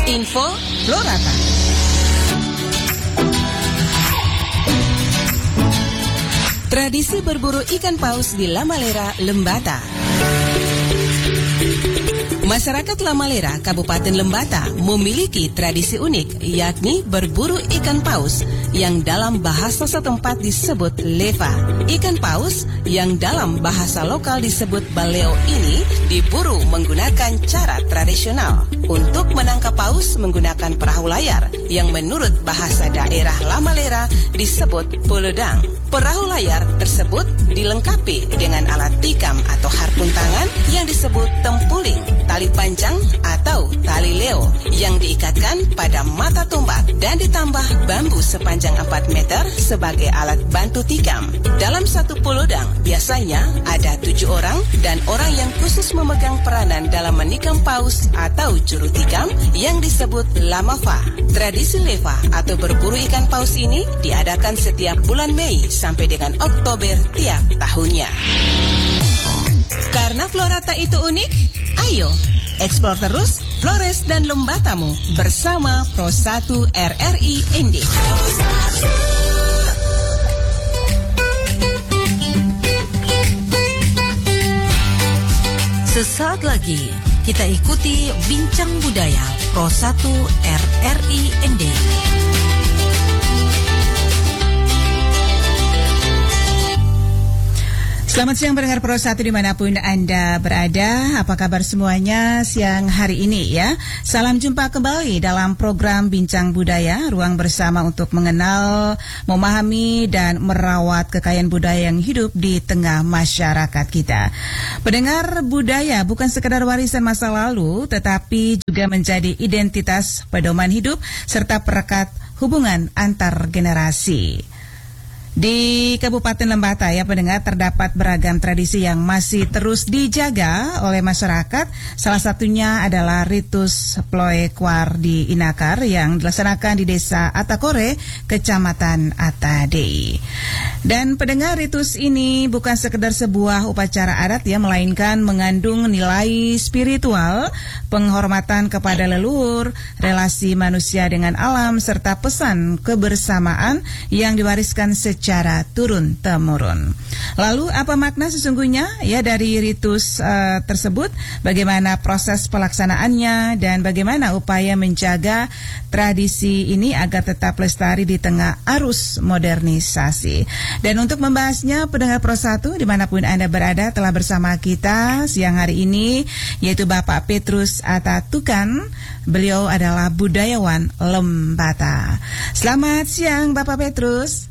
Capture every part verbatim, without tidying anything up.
Info Florata. Tradisi berburu ikan paus di Lamalera, Lembata. Masyarakat Lamalera, Kabupaten Lembata memiliki tradisi unik, yakni berburu ikan paus yang dalam bahasa setempat disebut leva. Ikan paus yang dalam bahasa lokal disebut baleo ini diburu menggunakan cara tradisional. Untuk menangkap paus menggunakan perahu layar yang menurut bahasa daerah Lamalera disebut puledang. Perahu layar tersebut dilengkapi dengan alat tikam atau harpun tangan yang disebut tempuling, tali panjang atau tali leo yang diikatkan pada mata tombak dan ditambah bambu sepanjang empat meter sebagai alat bantu tikam. Dalam satu puledang biasanya ada tujuh orang dan orang yang khusus memegang peranan dalam menikam paus atau juru tikam yang disebut lamafa. Tradisi leva atau berburu ikan paus ini diadakan setiap bulan Mei sampai dengan Oktober tiap tahunnya. Karena Florata itu unik, ayo eksplor terus Flores dan Lembatamu bersama Pro satu R R I N D. Sesaat lagi kita ikuti Bincang Budaya Pro satu R R I N D. Selamat siang pendengar Pro satu dimanapun Anda berada. Apa kabar semuanya siang hari ini ya? Salam jumpa kembali dalam program Bincang Budaya, ruang bersama untuk mengenal, memahami dan merawat kekayaan budaya yang hidup di tengah masyarakat kita. Pendengar, budaya bukan sekedar warisan masa lalu, tetapi juga menjadi identitas pedoman hidup serta perekat hubungan antar generasi. Di Kabupaten Lembata ya pendengar, terdapat beragam tradisi yang masih terus dijaga oleh masyarakat. Salah satunya adalah ritus Ploekwar di Inakar yang dilaksanakan di Desa Atakore, Kecamatan Atadei. Dan pendengar, ritus ini bukan sekedar sebuah upacara adat ya, melainkan mengandung nilai spiritual, penghormatan kepada leluhur, relasi manusia dengan alam, serta pesan kebersamaan yang diwariskan secara secara turun-temurun. Lalu apa makna sesungguhnya ya dari ritus uh, tersebut? Bagaimana proses pelaksanaannya dan bagaimana upaya menjaga tradisi ini agar tetap lestari di tengah arus modernisasi? Dan untuk membahasnya, pendengar Pro satu dimanapun Anda berada telah bersama kita siang hari ini, yaitu Bapak Petrus Atatukan. Beliau adalah budayawan Lembata. Selamat siang Bapak Petrus.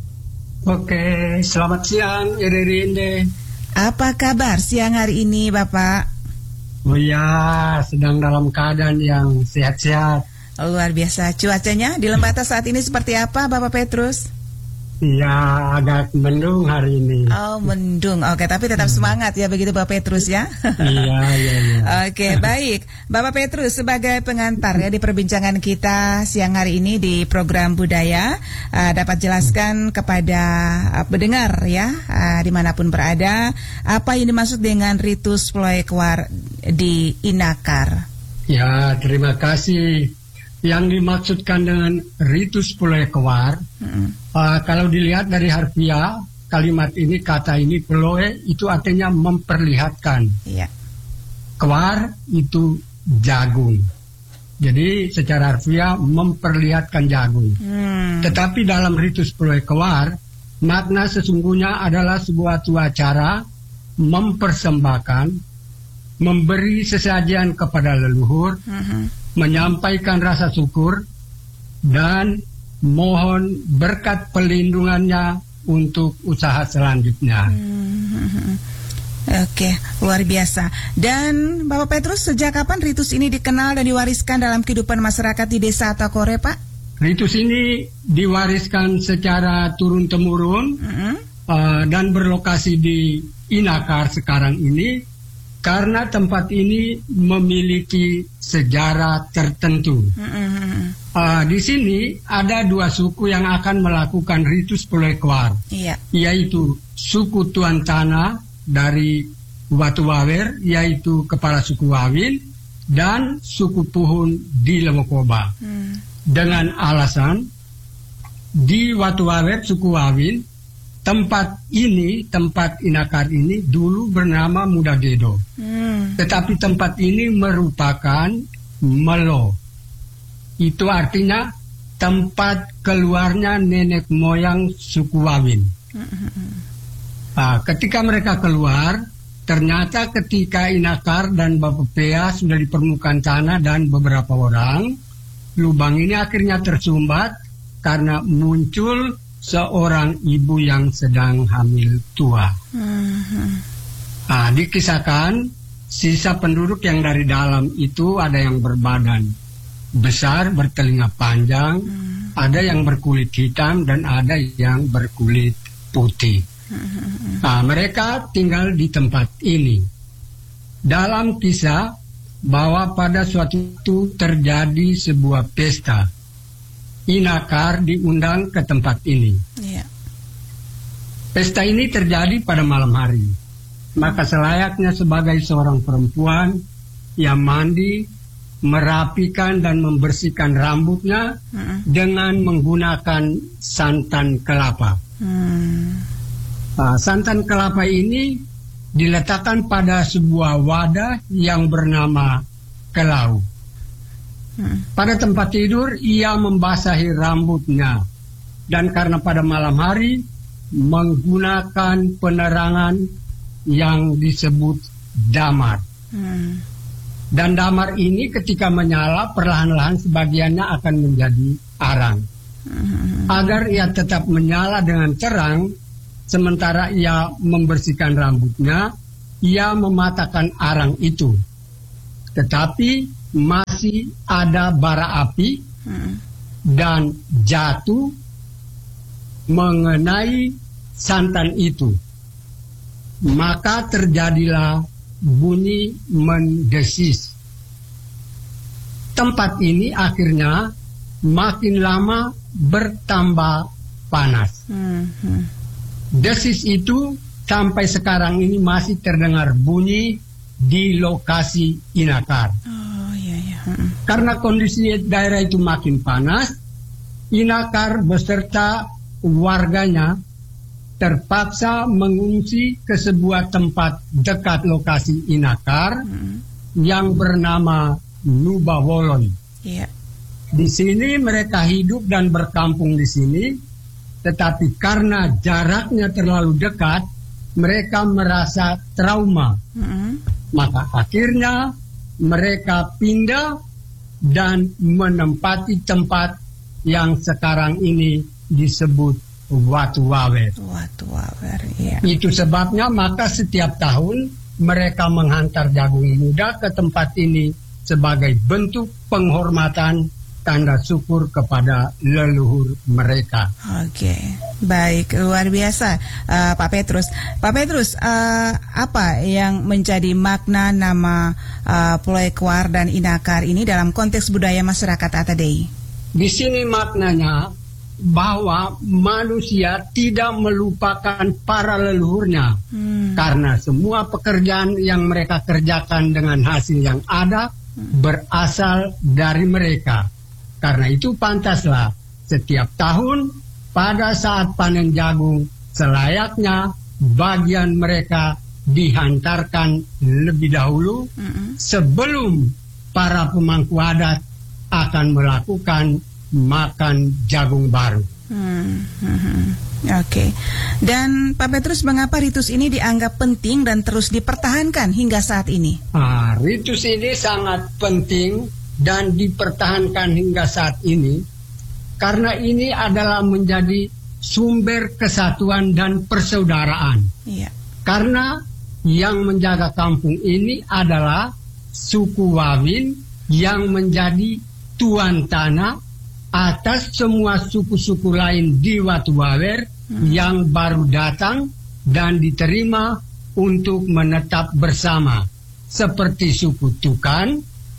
Oke, selamat siang, Irinde. Apa kabar siang hari ini, Bapak? Oh ya, sedang dalam keadaan yang sehat-sehat. Luar biasa. Cuacanya di Lembata saat ini seperti apa, Bapak Petrus? Ya, agak mendung hari ini. Oh, mendung. Oke, tapi tetap semangat ya begitu Bapak Petrus ya. Iya, iya, iya. Oke, baik. Bapak Petrus sebagai pengantar ya di perbincangan kita siang hari ini di program Budaya, uh, dapat jelaskan kepada uh, pendengar ya, uh, dimanapun berada, apa yang dimaksud dengan ritus Ploekwar di Inakar? Ya, terima kasih. Yang dimaksudkan dengan ritus Ploekwar, hmm. uh, kalau dilihat dari harfiah, kalimat ini, kata ini, ploe itu artinya memperlihatkan. Yeah. Kwar itu jagung. Jadi secara harfiah memperlihatkan jagung. Hmm. Tetapi dalam ritus Ploekwar, makna sesungguhnya adalah sebuah acara mempersembahkan, memberi sesajian kepada leluhur, hmm. menyampaikan rasa syukur dan mohon berkat pelindungannya untuk usaha selanjutnya. Hmm. Oke, luar biasa. Dan Bapak Petrus, sejak kapan ritus ini dikenal dan diwariskan dalam kehidupan masyarakat di Desa Atakore, Pak? Ritus ini diwariskan secara turun-temurun hmm. uh, dan berlokasi di Inakar sekarang ini, karena tempat ini memiliki sejarah tertentu. Mm-hmm. Uh, di sini ada dua suku yang akan melakukan ritus Ploekwar, yeah. yaitu suku Tuan Tanah dari Watu Wawer, yaitu kepala suku Wawin, dan suku Puhun di Lemokoba. Hmm. Dengan alasan di Watu Wawer suku Wawin, tempat ini, tempat Inakar ini dulu bernama Mudagedo. Hmm. Tetapi tempat ini merupakan Melo. Itu artinya tempat keluarnya nenek moyang suku Wawin. Hmm. Nah, ketika mereka keluar, ternyata ketika Inakar dan Bapepea sudah di permukaan tanah dan beberapa orang, lubang ini akhirnya tersumbat karena muncul seorang ibu yang sedang hamil tua. Mm-hmm. Nah, dikisahkan sisa penduduk yang dari dalam itu ada yang berbadan besar, bertelinga panjang, mm-hmm. ada yang berkulit hitam dan ada yang berkulit putih. Nah, mereka tinggal di tempat ini. Dalam kisah bahwa pada suatu waktu terjadi sebuah pesta, Inakar diundang ke tempat ini. Yeah. Pesta ini terjadi pada malam hari. Maka selayaknya sebagai seorang perempuan yang mandi, merapikan dan membersihkan rambutnya mm-hmm. dengan menggunakan santan kelapa. Mm. Nah, santan kelapa ini diletakkan pada sebuah wadah yang bernama kelau. Hmm. Pada tempat tidur ia membasahi rambutnya, dan karena pada malam hari menggunakan penerangan yang disebut damar. Hmm. Dan damar ini ketika menyala perlahan-lahan sebagiannya akan menjadi arang. Hmm. Agar ia tetap menyala dengan terang, sementara ia membersihkan rambutnya, ia mematahkan arang itu. Tetapi masih ada bara api hmm. dan jatuh mengenai santan itu. Maka terjadilah bunyi mendesis. Tempat ini akhirnya makin lama bertambah panas. Hmm. Hmm. Desis itu sampai sekarang ini masih terdengar bunyi di lokasi Inakar. Oh, iya, iya. Hmm. Karena kondisi daerah itu makin panas, Inakar beserta warganya terpaksa mengungsi ke sebuah tempat dekat lokasi Inakar hmm. yang bernama Nubawolon. Yeah. Di sini mereka hidup dan berkampung di sini. Tetapi karena jaraknya terlalu dekat, mereka merasa trauma. Mm-hmm. Maka akhirnya mereka pindah dan menempati tempat yang sekarang ini disebut Watu Wawer. Watu Wawer, iya. Itu sebabnya maka setiap tahun mereka menghantar jagung muda ke tempat ini sebagai bentuk penghormatan, tanda syukur kepada leluhur mereka. Oke, baik, luar biasa, uh, Pak Petrus. Pak Petrus, uh, apa yang menjadi makna nama uh, Ploekwar dan Inakar ini dalam konteks budaya masyarakat Atadei? Di sini maknanya bahwa manusia tidak melupakan para leluhurnya, hmm. karena semua pekerjaan yang mereka kerjakan dengan hasil yang ada hmm. berasal dari mereka. Karena itu pantaslah setiap tahun pada saat panen jagung selayaknya bagian mereka dihantarkan lebih dahulu mm-hmm. sebelum para pemangku adat akan melakukan makan jagung baru. Mm-hmm. Oke, okay. Dan Pak Petrus, mengapa ritus ini dianggap penting dan terus dipertahankan hingga saat ini? Ah, ritus ini sangat penting dan dipertahankan hingga saat ini karena ini adalah menjadi sumber kesatuan dan persaudaraan. Iya. Karena yang menjaga kampung ini adalah suku Wawin yang menjadi tuan tanah atas semua suku-suku lain di Watu Wawer hmm. yang baru datang dan diterima untuk menetap bersama, seperti suku Tukan,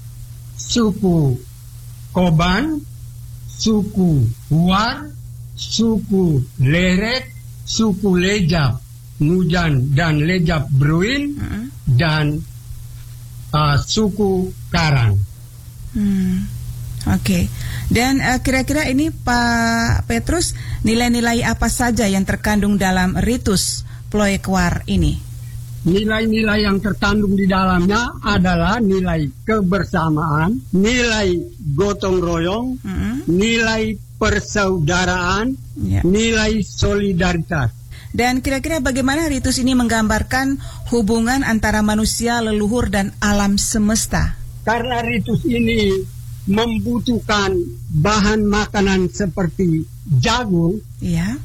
suku Koban, suku Huar, suku Leret, suku Lejap Nujan dan Lejap Bruin, hmm. dan uh, suku Karang. Hmm. Oke, okay. Dan uh, kira-kira ini Pak Petrus, nilai-nilai apa saja yang terkandung dalam ritus Ploekwar ini? Nilai-nilai yang terkandung di dalamnya adalah nilai kebersamaan, nilai gotong royong, mm-hmm. nilai persaudaraan, yeah. nilai solidaritas. Dan kira-kira bagaimana ritus ini menggambarkan hubungan antara manusia, leluhur, dan alam semesta? Karena ritus ini membutuhkan bahan makanan seperti jagung, yeah.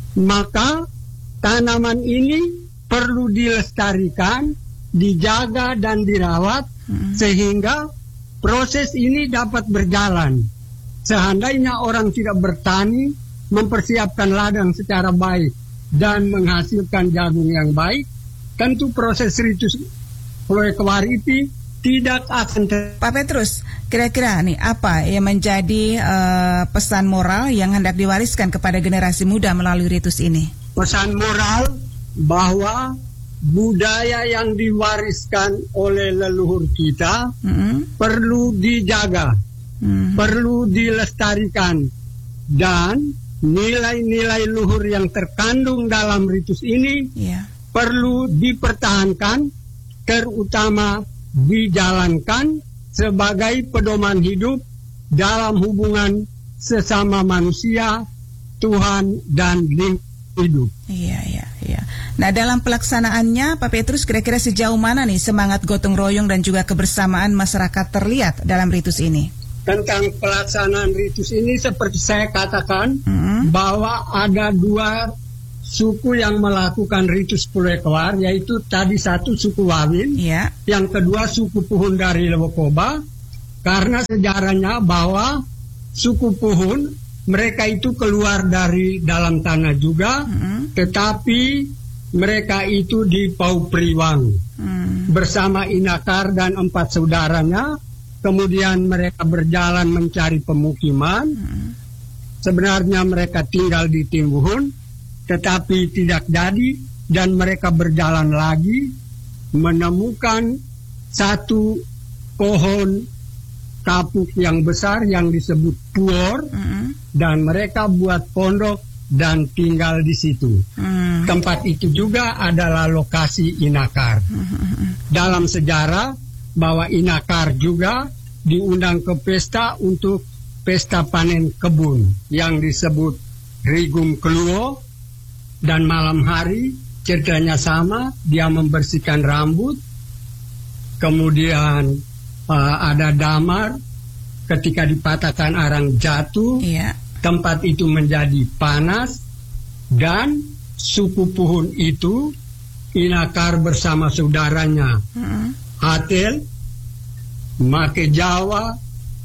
maka tanaman ini perlu dilestarikan, dijaga dan dirawat hmm. sehingga proses ini dapat berjalan. Seandainya orang tidak bertani, mempersiapkan ladang secara baik dan menghasilkan jagung yang baik, tentu proses ritus Ploekwar itu tidak akan ter... Pak Petrus, kira-kira nih apa yang menjadi uh, pesan moral yang hendak diwariskan kepada generasi muda melalui ritus ini? Pesan moral bahwa budaya yang diwariskan oleh leluhur kita mm-hmm. perlu dijaga, mm-hmm. perlu dilestarikan, dan nilai-nilai luhur yang terkandung dalam ritus ini yeah. perlu dipertahankan, terutama dijalankan sebagai pedoman hidup dalam hubungan sesama manusia, Tuhan, dan lingkungan hidup. Iya, iya, iya. Nah, dalam pelaksanaannya, Pak Petrus, kira-kira sejauh mana nih semangat gotong royong dan juga kebersamaan masyarakat terlihat dalam ritus ini? Tentang pelaksanaan ritus ini, seperti saya katakan, mm-hmm. bahwa ada dua suku yang melakukan ritus Ploekwar, yaitu tadi satu suku Wawin, yeah. yang kedua suku Puhun dari Lewokoba, karena sejarahnya bahwa suku Puhun mereka itu keluar dari dalam tanah juga, mm-hmm. tetapi mereka itu di Paupriwang mm. bersama Inakar dan empat saudaranya. Kemudian mereka berjalan mencari pemukiman. Mm. Sebenarnya mereka tinggal di Timbuhun, tetapi tidak jadi, dan mereka berjalan lagi menemukan satu pohon kapuk yang besar yang disebut puor, mm-hmm. dan mereka buat pondok dan tinggal di situ. Mm-hmm. Tempat itu juga adalah lokasi Inakar. Mm-hmm. Dalam sejarah bahwa Inakar juga diundang ke pesta untuk pesta panen kebun yang disebut Rigum Keluo, dan malam hari ceritanya sama, dia membersihkan rambut, kemudian Uh, ada damar, ketika dipatahkan arang jatuh, yeah. tempat itu menjadi panas, dan suku Puhun itu, Inakar bersama saudaranya, mm-hmm. Hatel, Make Jawa,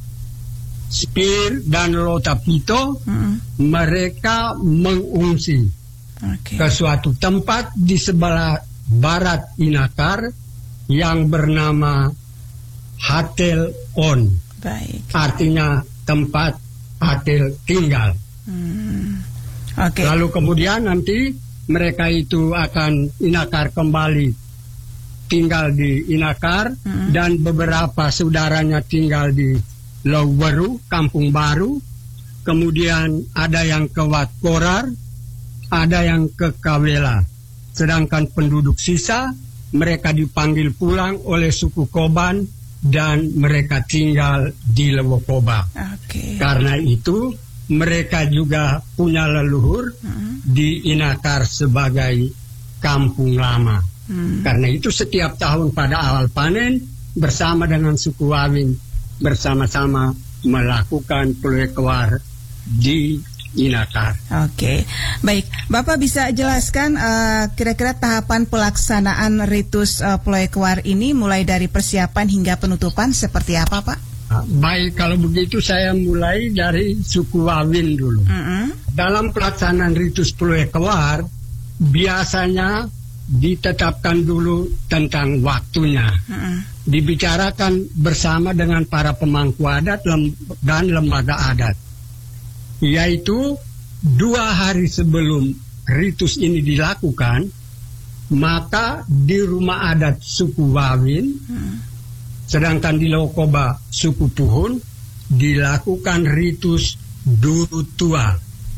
Spir, dan Lotapito, mm-hmm. mereka mengungsi okay. ke suatu tempat di sebelah barat Inakar yang bernama Hatel On. Baik. Artinya tempat Hatel tinggal. Hmm. Okay. Lalu kemudian nanti mereka itu akan Inakar kembali tinggal di Inakar, hmm. dan beberapa saudaranya tinggal di Lauweru, Kampung Baru. Kemudian ada yang ke Wat Korar, ada yang ke Kawela. Sedangkan penduduk sisa mereka dipanggil pulang oleh suku Koban dan mereka tinggal di Lewokoba. Okay. Karena itu mereka juga punya leluhur hmm. di Inakar sebagai kampung lama. Hmm. Karena itu setiap tahun pada awal panen bersama dengan suku Wawin bersama-sama melakukan Ploekwar di Inakar. Oke, baik. Bapak bisa jelaskan uh, kira-kira tahapan pelaksanaan ritus uh, Ploekwar ini mulai dari persiapan hingga penutupan seperti apa, Pak? Uh, baik, kalau begitu saya mulai dari suku Wawin dulu. Mm-hmm. Dalam pelaksanaan ritus Ploekwar biasanya ditetapkan dulu tentang waktunya. Mm-hmm. Dibicarakan bersama dengan para pemangku adat lem- dan lembaga adat. Yaitu dua hari sebelum ritus ini dilakukan, maka di rumah adat suku Wawin hmm. Sedangkan di Lokoba suku Puhun dilakukan ritus duru tua.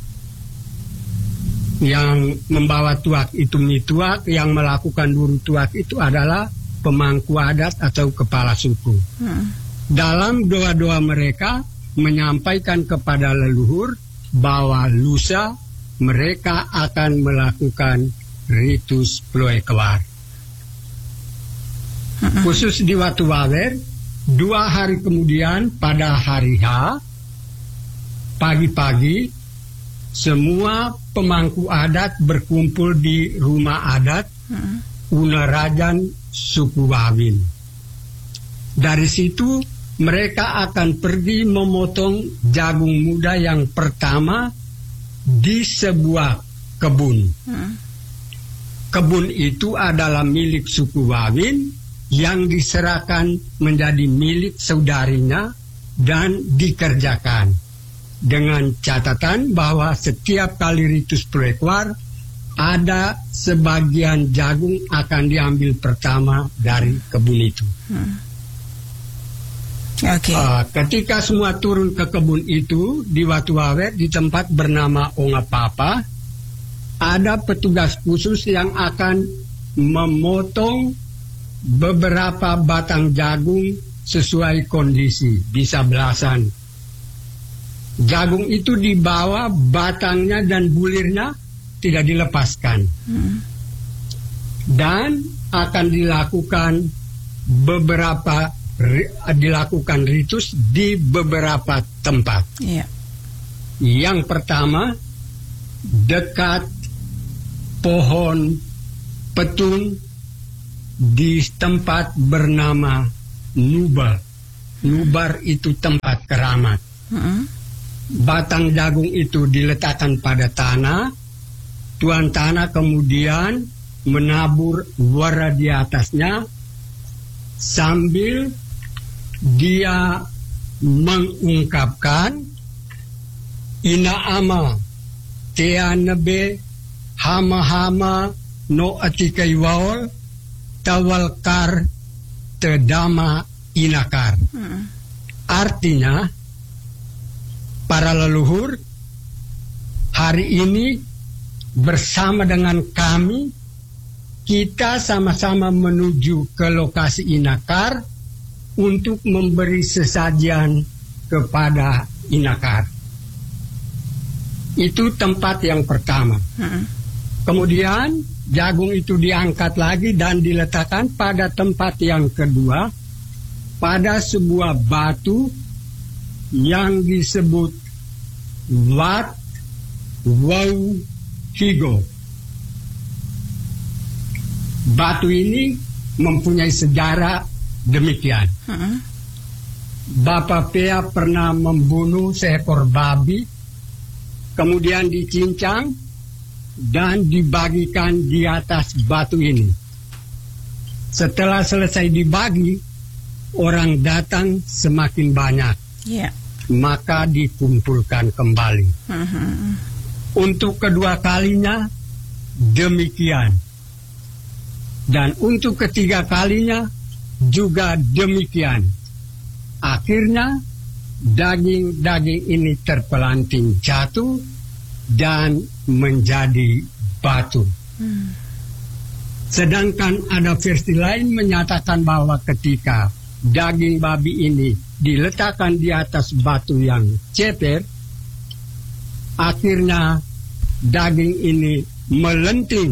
Yang membawa tuak itu mituak, yang melakukan duru tuak itu adalah pemangku adat atau kepala suku. Hmm. Dalam doa-doa mereka menyampaikan kepada leluhur bahwa lusa mereka akan melakukan ritus Ploe Kewar. Khusus di Watu Wawer, dua hari kemudian pada hari H, pagi-pagi, semua pemangku adat berkumpul di rumah adat Unarajan suku Wawin. Dari situ mereka akan pergi memotong jagung muda yang pertama di sebuah kebun. Kebun itu adalah milik suku Wawin yang diserahkan menjadi milik saudarinya dan dikerjakan dengan catatan bahwa setiap kali ritus Ploe Kewar ada sebagian jagung akan diambil pertama dari kebun itu. Hmm. Okay. Uh, ketika semua turun ke kebun itu di Watu Wawer di tempat bernama Ongapapa, ada petugas khusus yang akan memotong beberapa batang jagung sesuai kondisi, bisa belasan. Jagung itu dibawa, batangnya dan bulirnya tidak dilepaskan. Hmm. Dan akan dilakukan beberapa dilakukan ritus di beberapa tempat. Yeah. Yang pertama, dekat pohon petung di tempat bernama Nubar. Nubar itu tempat keramat. Mm-hmm. Batang jagung itu diletakkan pada tanah. Tuan tanah kemudian menabur wara di atasnya sambil dia mengungkapkan Ina ama tea nebe hama-hama no atikai waol tawalkar tedama inakar. Hmm. Artinya para leluhur hari ini bersama dengan kami kita sama-sama menuju ke lokasi inakar untuk memberi sesajian kepada inakar. Itu tempat yang pertama. Hmm. Kemudian jagung itu diangkat lagi dan diletakkan pada tempat yang kedua, pada sebuah batu yang disebut Wat Wau Higo. Batu ini mempunyai sejarah demikian. Hmm. Bapak Pea pernah membunuh seekor babi, kemudian dicincang dan dibagikan di atas batu ini. Setelah selesai dibagi, orang datang semakin banyak. Yeah. Maka dikumpulkan kembali. Uh-huh. Untuk kedua kalinya demikian. Dan untuk ketiga kalinya juga demikian. Akhirnya daging-daging ini terpelanting jatuh dan menjadi batu. Hmm. Sedangkan ada versi lain menyatakan bahwa ketika daging babi ini diletakkan di atas batu yang ceper, akhirnya daging ini melenting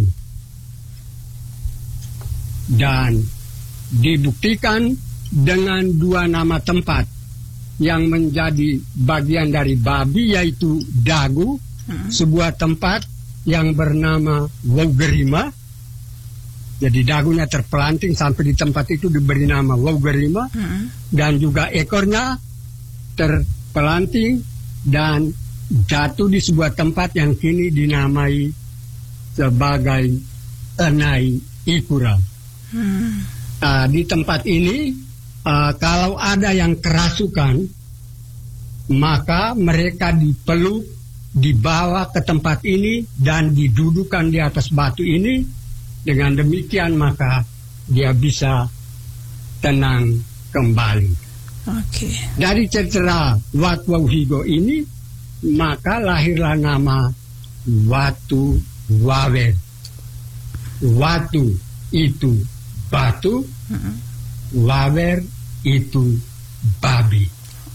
dan dibuktikan dengan dua nama tempat yang menjadi bagian dari babi, yaitu Dagu, hmm. sebuah tempat yang bernama Waugerima. Jadi dagunya terpelanting sampai di tempat itu diberi nama Waugerima, hmm. dan juga ekornya terpelanting dan jatuh di sebuah tempat yang kini dinamai sebagai Enai Ikura. Hmm. Uh, di tempat ini uh, kalau ada yang kerasukan, maka mereka dipeluk, dibawa ke tempat ini dan didudukan di atas batu ini. Dengan demikian maka dia bisa tenang kembali. Oke. Dari cerita Wat Wauhigo ini, maka lahirlah nama Watu Wawer. Watu itu batu, uh-uh. Wawer itu babi.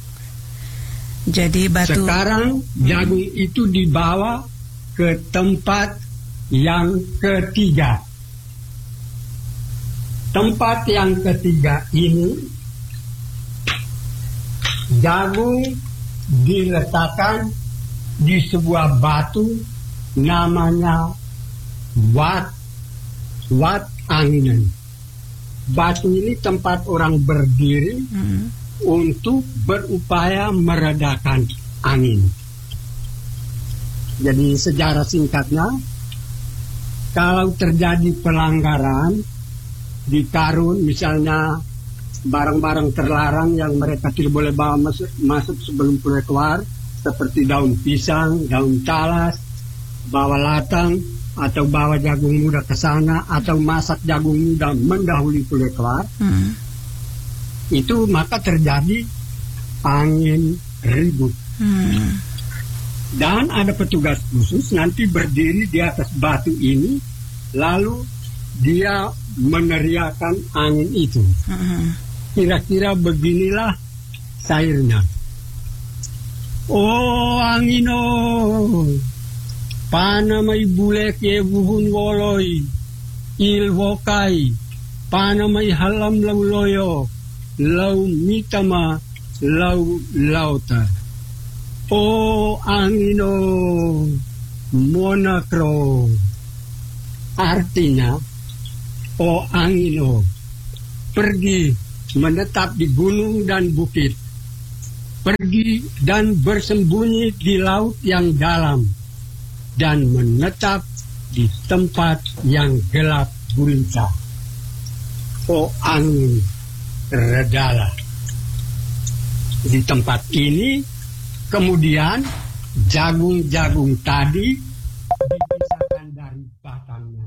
Jadi batu. Sekarang jagung hmm. itu dibawa ke tempat yang ketiga. Tempat yang ketiga ini, jagung diletakkan di sebuah batu namanya Wat Wat Anginan. Batu ini tempat orang berdiri hmm. untuk berupaya meredakan angin. Jadi sejarah singkatnya, kalau terjadi pelanggaran di karun, misalnya barang-barang terlarang yang mereka tidak boleh bawa masuk, masuk sebelum boleh keluar, seperti daun pisang, daun talas, bawa latang, atau bawa jagung muda ke sana, atau masak jagung muda mendahului boleh keluar, hmm. itu maka terjadi angin ribut. Hmm. Dan ada petugas khusus nanti berdiri di atas batu ini, lalu dia meneriakan angin itu. Uh-huh. Kira-kira beginilah sairnya. Oh angino, pana may bulek ye buhun woloy, il wokai, pana may halam law loyo, law mitama, law lauta. Oh angino, monakro. Artinya, oh angino, pergi menetap di gunung dan bukit, pergi dan bersembunyi di laut yang dalam, dan menetap di tempat yang gelap gulita. Oh angin, redalah. Di tempat ini, kemudian jagung-jagung tadi dipisahkan dari batangnya.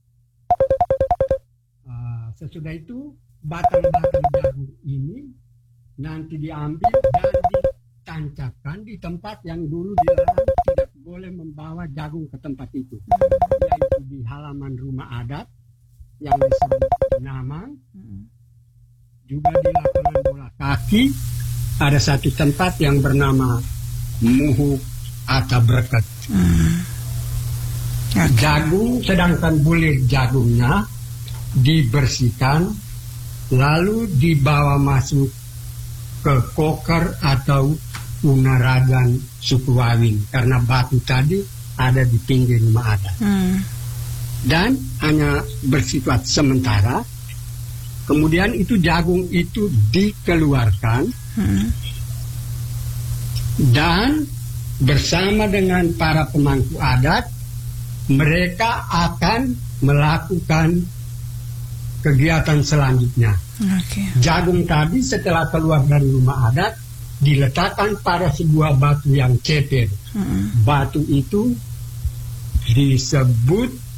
Uh, sesudah itu batang-batang jagung ini nanti diambil dan ditancapkan di tempat yang dulu dilarang tidak boleh membawa jagung ke tempat itu, yaitu di halaman rumah adat yang disebut Namang, juga di lapangan bola kaki ada satu tempat yang bernama Muhu atau Berkat. Hmm. Okay. Jagung, sedangkan bulir jagungnya dibersihkan lalu dibawa masuk ke koker atau unaragan suku Wawin, karena batu tadi ada di pinggir rumah adat. Hmm. Dan hanya bersifat sementara. Kemudian itu jagung itu dikeluarkan, hmm. dan bersama dengan para pemangku adat mereka akan melakukan kegiatan selanjutnya. Okay. Jagung tadi setelah keluar dari rumah adat diletakkan pada sebuah batu yang ceper. Hmm. Batu itu disebut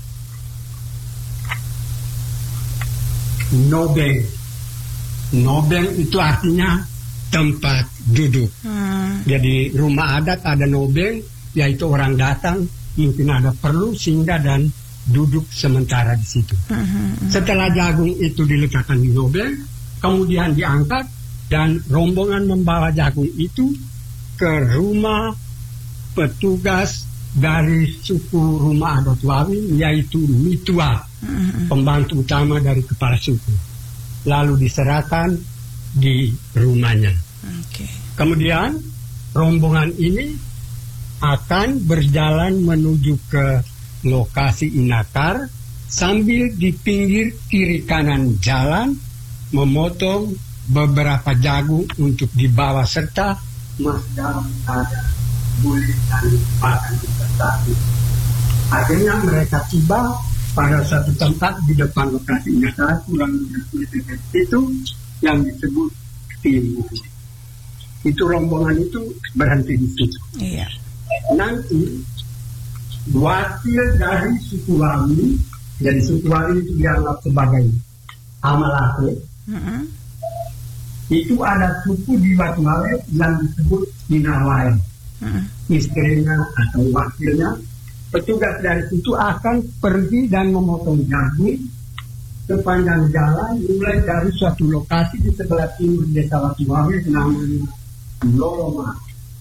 nobeng. Nobeng itu artinya tempat duduk. Hmm. Jadi rumah adat ada nobeng, yaitu orang datang mungkin ada perlu singgah dan duduk sementara di situ. Hmm. Setelah jagung itu diletakkan di nobeng, kemudian diangkat dan rombongan membawa jagung itu ke rumah petugas dari suku rumah adat Wawin, yaitu Mitua, mm-hmm. pembantu utama dari kepala suku, lalu diserahkan di rumahnya. Okay. Kemudian rombongan ini akan berjalan menuju ke lokasi inakar sambil di pinggir kiri kanan jalan memotong beberapa jagung untuk dibawa serta mas dalam ada bulir dan batang investasi. Akhirnya mereka tiba pada satu tempat di depan lokasi inakar kurang lebih itu yang disebut timur. Itu rombongan itu berhenti di situ. Iya. Nanti wakil dari suku Wali, jadi suku Wali itu dianggap sebagai amalake, mm-hmm. itu ada suku di Watu Awer yang disebut Inawai. Hmm. Istrinya atau wakilnya, petugas dari situ akan pergi dan memotong jagung sepanjang jalan mulai dari suatu lokasi di sebelah timur desa Watu Awer namanya Loroma.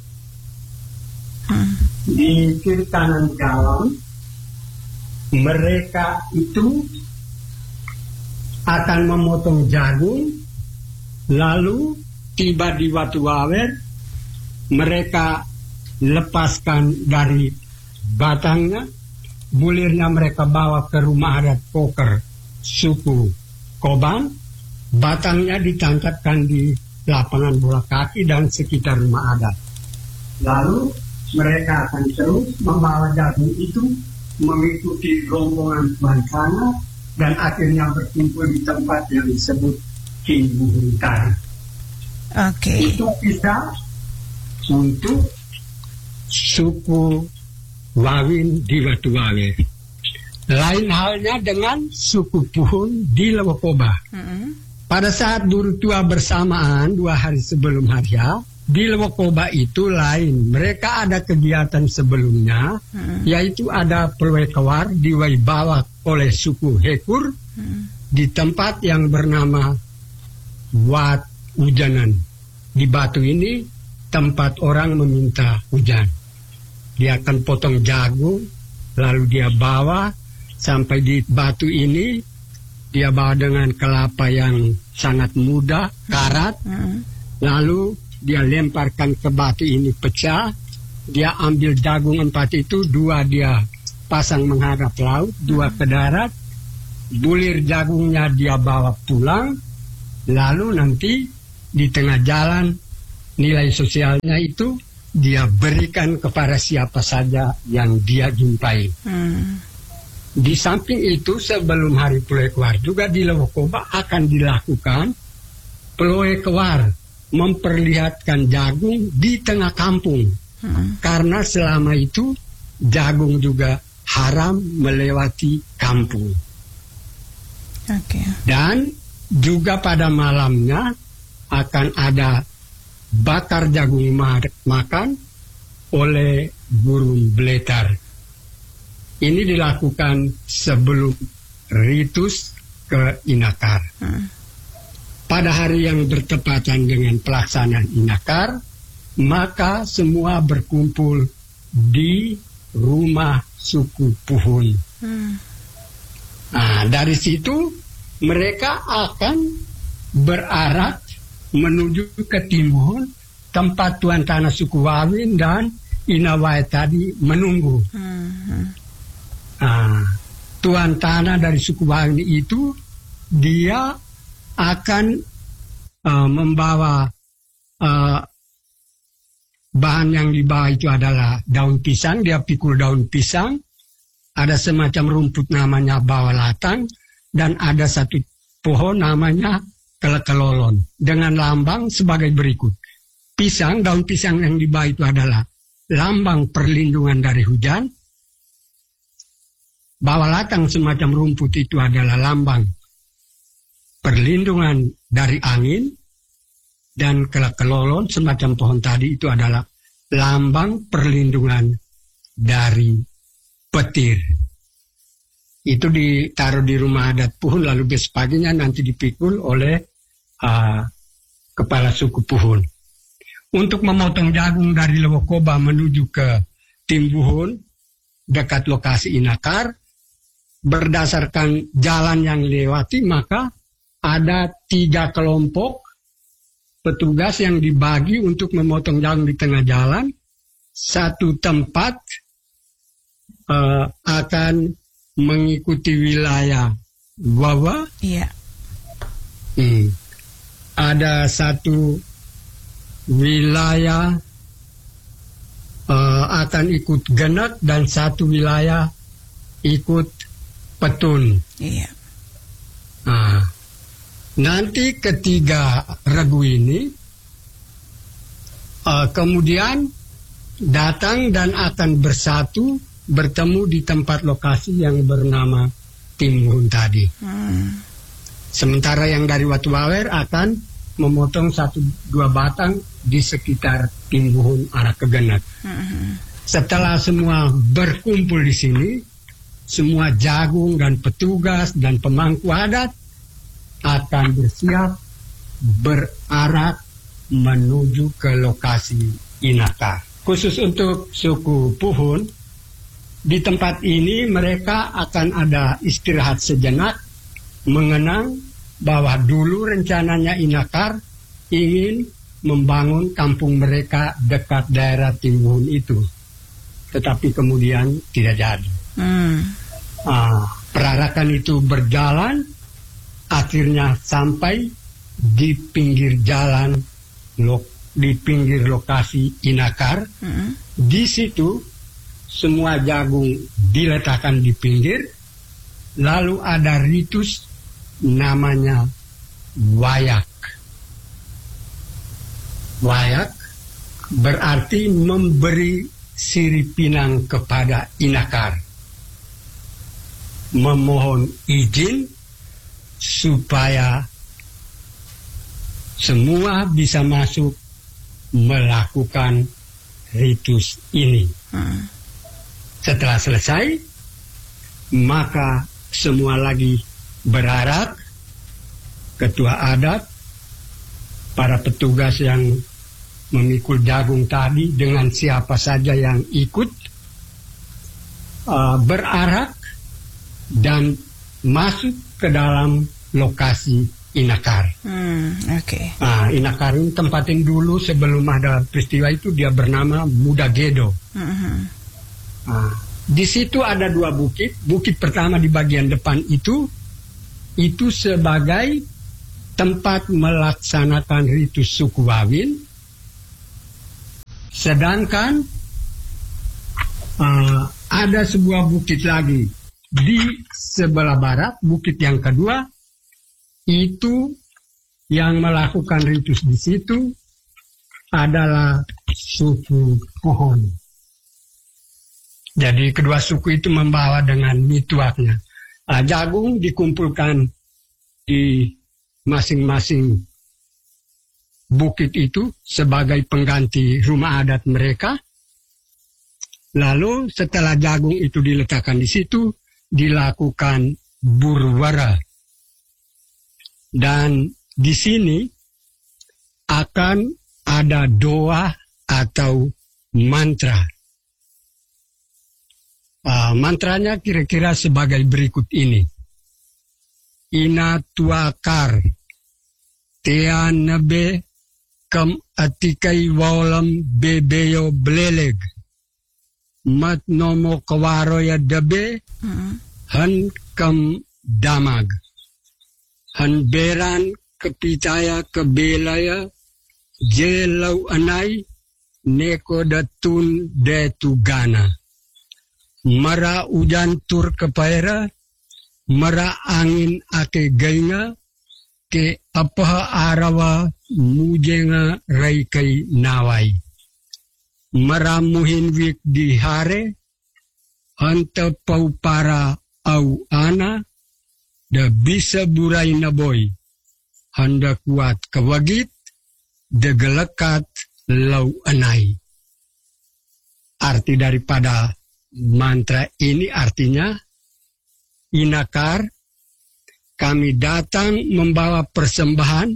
Hmm. Di kiri kanan jalan mereka itu akan memotong jagung, lalu tiba di Watu Awer, mereka lepaskan dari batangnya, bulirnya mereka bawa ke rumah adat Poker suku Koban, batangnya ditancapkan di lapangan bola kaki dan sekitar rumah adat. Lalu mereka akan terus membawa jagung itu mengikuti rombongan Bancana dan akhirnya berkumpul di tempat yang disebut Timbuhun tadi. Oke. Okay. Itu bisa untuk suku Wawin di Watu Awer. Lain halnya dengan suku Puhun di Lewokoba. Mm-hmm. Pada saat Duru Tua bersamaan dua hari sebelum hari H, di Lewokoba itu lain. Mereka ada kegiatan sebelumnya, mm-hmm. yaitu ada perwekawar diwaibawa oleh suku Hekur mm-hmm. di tempat yang bernama Wat Hujanan. Di batu ini tempat orang meminta hujan. Dia akan potong jagung, lalu dia bawa sampai di batu ini. Dia bawa dengan kelapa yang sangat muda, karat. Hmm. Lalu dia lemparkan ke batu ini pecah. Dia ambil jagung empat itu, dua dia pasang menghadap laut, dua ke darat. Bulir jagungnya dia bawa pulang. Lalu nanti di tengah jalan nilai sosialnya itu dia berikan kepada siapa saja yang dia jumpai. Hmm. Di samping itu sebelum hari Pelekewar juga di Lewokoba akan dilakukan Pelekewar, memperlihatkan jagung di tengah kampung. Hmm. Karena selama itu jagung juga haram melewati kampung. Okay. Dan juga pada malamnya akan ada bakar jagung makan oleh burung beletar. Ini dilakukan sebelum ritus ke Inakar. Hmm. Pada hari yang bertepatan dengan pelaksanaan Inakar, maka semua berkumpul di rumah suku Puhun. Hmm. Nah, dari situ mereka akan berarak menuju ke Timbuhun, tempat tuan tanah suku Wawin dan Inawai tadi menunggu. Hmm. Nah, tuan tanah dari suku Wawin itu dia akan uh, membawa uh, bahan yang dibawa itu adalah daun pisang. Dia pikul daun pisang, ada semacam rumput namanya bawalatang, dan ada satu pohon namanya kelekelolon dengan lambang sebagai berikut. Pisang, daun pisang yang dibawa itu adalah lambang perlindungan dari hujan. Bawalatang semacam rumput itu adalah lambang perlindungan dari angin, dan kelekelolon semacam pohon tadi itu adalah lambang perlindungan dari petir. Itu ditaruh di rumah adat Puhun, lalu besok paginya nanti dipikul oleh uh, kepala suku Puhun. Untuk memotong jagung dari Lewokoba menuju ke Timbuhun, dekat lokasi Inakar, berdasarkan jalan yang lewati, maka ada tiga kelompok petugas yang dibagi untuk memotong jagung di tengah jalan. Satu tempat uh, akan mengikuti wilayah Wawa. Iya. Hmm. Ada satu wilayah uh, akan ikut Genek dan satu wilayah ikut Petun. Iya. Nah, nanti ketiga regu ini uh, kemudian datang dan akan bersatu bertemu di tempat lokasi yang bernama Timbuhun tadi. Hmm. Sementara yang dari Watu Awer akan memotong satu dua batang di sekitar timbuhun arah kegenat. Mm-hmm. Setelah semua berkumpul di sini, semua jagung dan petugas dan pemangku adat akan bersiap berarak menuju ke lokasi Inakar. Khusus untuk suku Puhun, di tempat ini mereka akan ada istirahat sejenak, mengenang bahwa dulu rencananya Inakar ingin membangun kampung mereka dekat daerah Timbuhun itu. Tetapi kemudian tidak jadi. Hmm. Ah, perarakan itu berjalan, akhirnya sampai di pinggir jalan, lo, di pinggir lokasi Inakar. Hmm. Di situ semua jagung diletakkan di pinggir, lalu ada ritus namanya wayak. Wayak berarti memberi sirip pinang kepada Inakar, memohon izin supaya semua bisa masuk melakukan ritus ini. Hmm. Setelah selesai, maka semua lagi berarak, ketua adat, para petugas yang memikul jagung tadi dengan siapa saja yang ikut uh, berarak dan masuk ke dalam lokasi Inakar. Hmm, Oke. Okay. Nah, Inakar ini tempatin dulu sebelum ada peristiwa itu dia bernama Mudagedo. Mm-hmm. Nah, di situ ada dua bukit. Bukit pertama di bagian depan itu itu sebagai tempat melaksanakan ritus suku Wawin. Sedangkan uh, ada sebuah bukit lagi di sebelah barat, bukit yang kedua, itu yang melakukan ritus di situ adalah suku Puhun. Jadi kedua suku itu membawa dengan mituaknya. Uh, jagung dikumpulkan di masing-masing bukit itu sebagai pengganti rumah adat mereka. Lalu setelah jagung itu diletakkan di situ, dilakukan burwara. Dan di sini akan ada doa atau mantra. Uh, mantranya kira-kira sebagai berikut ini. Ina tuakar, tea nebe, kam atikai walam bebeyo bleleg, mat nomo kawaroya dabe, Mm-hmm. han kam damag, han beran kepitaya kebelaya, jelau anai, neko datun detugana, mara ujan tur kepaira, mara angin ake gainga, ke apaha arawa mujenga raikai nawai. Maramuhin wik di hare, hanta pau para au ana, da bisa burai na boy, handa kuat kawagit, da gelekat lau anai. Arti daripada mantra ini artinya, Inakar, kami datang membawa persembahan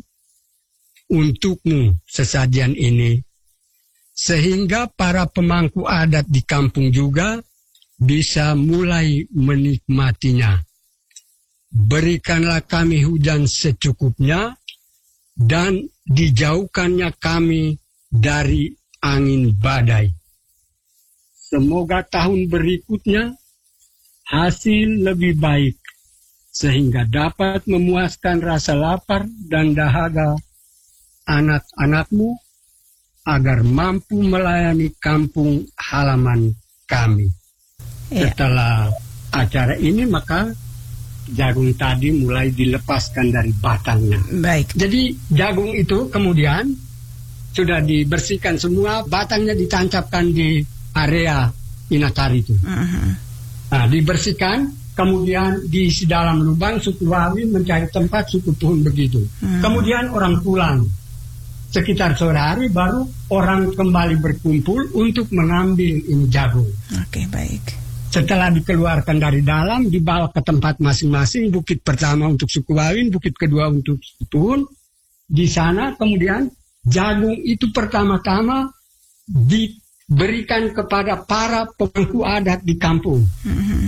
untukmu sesajian ini, sehingga para pemangku adat di kampung juga bisa mulai menikmatinya. Berikanlah kami hujan secukupnya, dan dijauhkannya kami dari angin badai. Semoga tahun berikutnya hasil lebih baik, sehingga dapat memuaskan rasa lapar dan dahaga anak-anakmu, agar mampu melayani kampung halaman kami. Ya. Setelah acara ini, maka jagung tadi mulai dilepaskan dari batangnya. Baik. Jadi jagung itu kemudian sudah dibersihkan semua, batangnya ditancapkan di area Inakar itu. Mm-hmm. Nah, dibersihkan, kemudian diisi dalam lubang, suku Wawi mencari tempat, suku Puhun begitu. Hmm. Kemudian orang pulang. Sekitar sore hari baru orang kembali berkumpul untuk mengambil ini jagung. Oke, baik. Setelah dikeluarkan dari dalam, dibawa ke tempat masing-masing, bukit pertama untuk suku Wawi, bukit kedua untuk suku Puhun. Di sana kemudian jagung itu pertama-tama diberikan kepada para pemangku adat di kampung. Mm-hmm.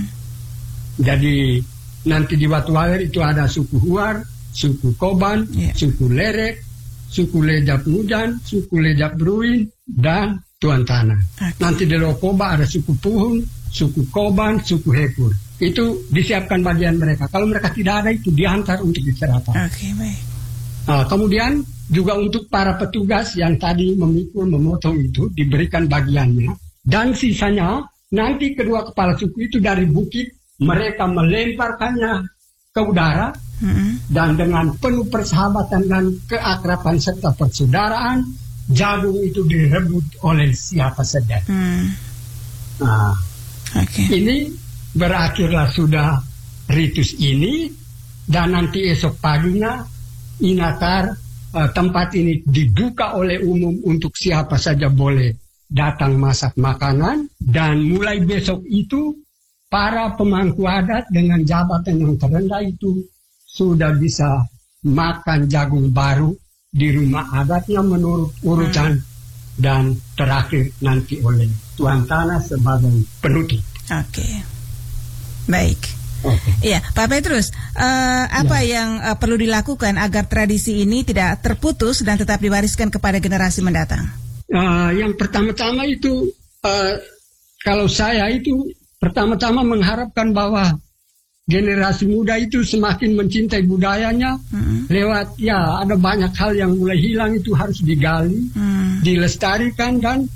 Jadi nanti di Watu Wawer itu ada suku Huar, suku Koban, yeah. suku Lerek, suku Lejap Mujan, suku Lejap Bruin, dan Tuan Tanah. Okay. Nanti di Lokoba ada suku Puhun, suku Koban, suku Hepur. Itu disiapkan bagian mereka. Kalau mereka tidak ada itu diantar untuk diserahkan. Oke, baik. Nah, kemudian juga untuk para petugas yang tadi memikul, memotong itu diberikan bagiannya. Dan sisanya nanti kedua kepala suku itu dari bukit mereka melemparkannya ke udara. Hmm. Dan dengan penuh persahabatan dan keakraban serta persaudaraan, jagung itu direbut oleh siapa saja. Hmm. Nah, okay. Ini berakhirlah sudah ritus ini, dan nanti esok paginya Inakar uh, tempat ini dibuka oleh umum untuk siapa saja boleh datang masak makanan, dan mulai besok itu para pemangku adat dengan jabatan yang terendah itu sudah bisa makan jagung baru di rumah adatnya menurut urutan, hmm. dan terakhir nanti oleh Tuan Tanah sebagai penutup. Oke, okay. Baik. Okay. Iya, Pak Petrus, uh, apa ya. yang uh, perlu dilakukan agar tradisi ini tidak terputus dan tetap diwariskan kepada generasi mendatang? Uh, yang pertama-tama itu, uh, kalau saya itu pertama-tama mengharapkan bahwa generasi muda itu semakin mencintai budayanya, hmm. lewat ya ada banyak hal yang mulai hilang itu harus digali, hmm. dilestarikan dan